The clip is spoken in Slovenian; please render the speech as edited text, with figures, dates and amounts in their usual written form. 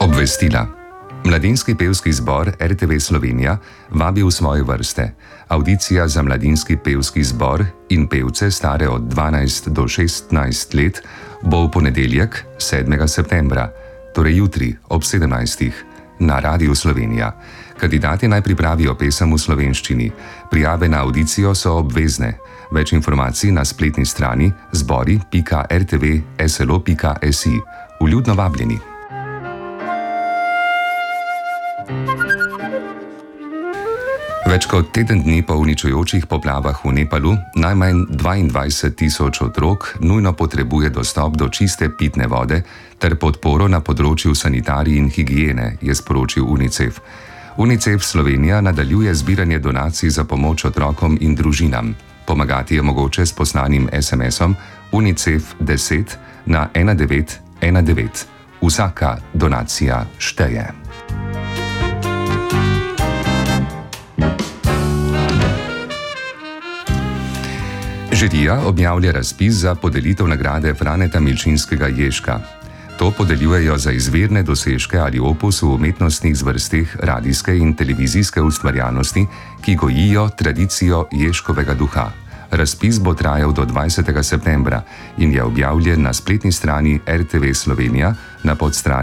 Obvestila. Mladinski pevski zbor RTV Slovenija vabi v svoje vrste. Avdicija za mladinski pevski zbor in pevce stare od 12 do 16 let bo v ponedeljek 7. septembra, torej jutri ob 17. na Radiu Slovenija. Kandidati naj pripravijo pesem v slovenščini. Prijave na avdicijo so obvezne. Več informacij na spletni strani zbori.rtv.slo.si. Vljudno vabljeni. Več kot teden dni po uničujočih poplavah v Nepalu najmanj 22.000 otrok nujno potrebuje dostop do čiste pitne vode ter podporo na področju sanitarij in higiene, je sporočil UNICEF. UNICEF Slovenija nadaljuje zbiranje donacij za pomoč otrokom in družinam. Pomagati je mogoče s poslanim SMS-om UNICEF 10 na 1919. Vsaka donacija šteje. Žirija objavlja razpis za podelitev nagrade Franeta Milčinskega Ježka. To podeljujejo za izvirne dosežke ali opus v umetnostnih zvrsteh radijske in televizijske ustvarjalnosti, ki gojijo tradicijo Ježkovega duha. Razpis bo trajal do 20. septembra in je objavljen na spletni strani RTV Slovenija na podstrani